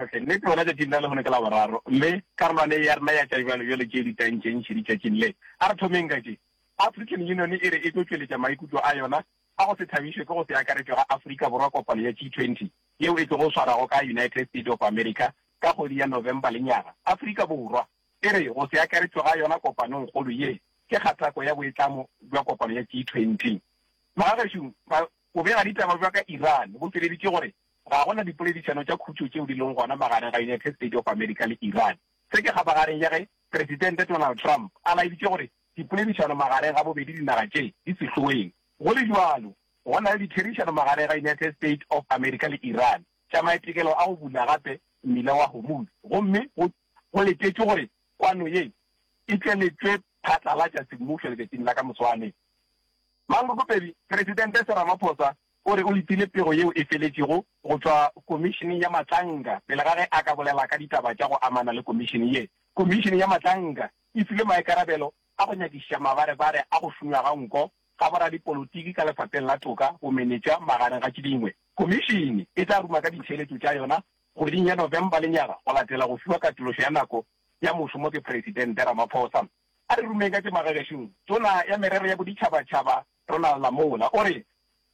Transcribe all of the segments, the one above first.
tle ne ke bona tse dinna le hone ke la boraro mme karolwane ya rena ya tsa jalo yo le ke di tang tšentšhi di tšatšing le a re thomeng ka tše African Union e re e tlo tsweletša maikutlo a yona a go se thabišwe ke go se akaretšwe ga Afrika Borwa kopano ya G20 yeo e tlo go swarago ka United States of America ka kgwedi ya November lenyaga Afrika Borwa e re go se akaretšwe ga yona kopanong kgolo ye ke kgatako ya boitlamo bja kopano ya G20 magagešong o bega ditaba bja ka Iran go tšweleditše gore ga gona dipoledišano tša khutšo tšeo di leng gona magareng ga United States of America le Iran se ke gabagareng ya ge Presidente Donald Trump a laeditše gore dipoledišano magareng ga bobedi dinaga tše di sehloweng go le jalo go na le ditherišano magareng ga United States of America le Iran tša maetekelo a go bula gape mmila wa Hormuz gomme go letetše gore kwano ye e tleletšwe phatlalatša semmušo letšatšing la ka moswane mangokopedi Presidente Ramaphosa o re o letile pego yeo e feletšego go tšwa komišeneng ya matlanka pele ga ge a ka bolela ka ditaba tša go amana le komišene ye komišene ya matlanka e file maikarabelo a go nyakiša mabarebare a go šungwa ga nko ga bora dipolotiki ka lefapheng la toka go menetša magareng ga tše dingwe komišene e tla ruma ka ditšheletšo tša yona kgweding ya November lenyaga go latela go fiwa katološo ya nako ya mošomo ke Presidente Ramaphosa a re rumeng ka tše magagešong tona ya merero ya boditšhabatšhaba Ronald Lamola o re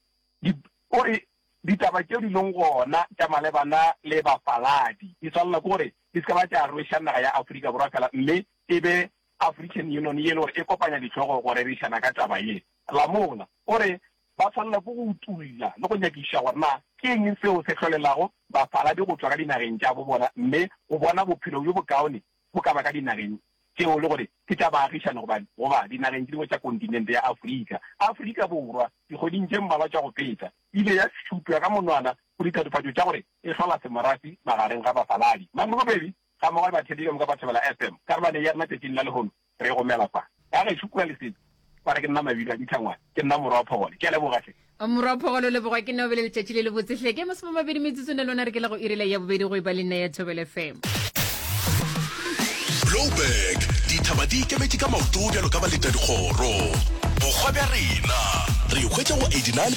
ditaba tšeo di leng gona tša malebana le bafaladi di tswalela ke gore di se ka ba tša rweša naga ya Afrika Borwa fela mme e be African Union ye le gore e kopanya ditlhogo go rerišana ka taba ye Lamola o re ba tshwanela ke go utulla le go nyakiša gore na ke eng seo se tlholelago bafaladi go tswa ka dinageng tša bo bona mme go bona bophelo bjo bokaone go ka ba ka dinageng tšeo le gore ke tša baagišano goba dinageng tše dingwe tša kontinente ya Afrika Borwa dikgweding tše mmalwa tša go fetša ile ya šupša ka monwana go ditatofatšo tša gore e hlola semorafi magareng ga bafaladi mangokopedi ga mmogo le bathedile ka bathebela FM karolwane ya rena tšatšing la leholo re gomela fa ga ge šukua lesetso ba re ke nna mabilo a dithangwane ke nna morwa wa phogole ke a lebogatlhe morwa wa phogole leboga ke nna obele letšatši le le botsetlhe ke masome mabedi metsotso ne lona re ke la go irile ya bobedi go iba le nna ya Thobela FM Blowback ditaba di ikemetše ka maoto bjalo ka baleta dikgoro bokgwa bja rena re hwetša go 89